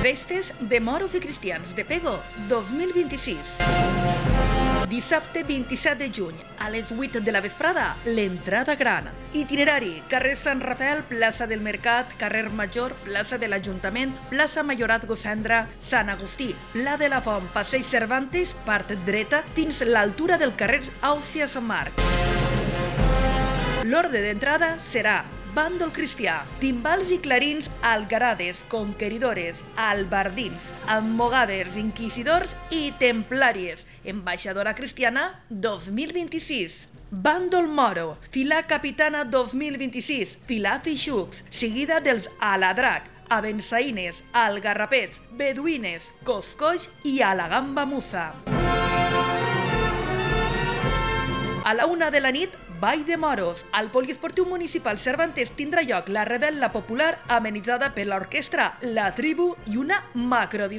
Festes de Moros i Cristians de Pego 2026. Dissabte 27 de juny, a les 8 de la vesprada, l'entrada gran. Itinerari: carrer Sant Rafael, plaça del Mercat, carrer Major, plaça de l'Ajuntament, plaça Mayorazgo Cendra, Sant Agustí, Pla de la Font, passeig Cervantes, part dreta, fins a l'altura del carrer Àustria Sant Marc. L'ordre d'entrada serà bàndol cristià, timbals i clarins, algarades, conqueridores, albardins, almogàvers, inquisidors i templàries. Ambaixadora cristiana 2026. Bàndol moro, filà capitana 2026, filà fixucs, seguida dels aladrac, abençaïnes, algarrapets, beduïnes, coscoix i a la gamba musa. A la 1 de la nit, Ball de Moros. Al Poliesportiu Municipal Cervantes tindrà lloc la redel·la popular amenitzada per l'orquestra La Tribu i una macrodiscoteca.